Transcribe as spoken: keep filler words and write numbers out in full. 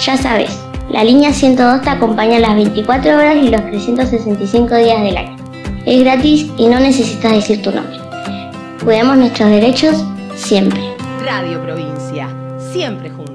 Ya sabes, la línea ciento dos te acompaña las veinticuatro horas y los trescientos sesenta y cinco días del año. Es gratis y no necesitas decir tu nombre. Cuidemos nuestros derechos siempre. Radio Provincia, siempre juntos.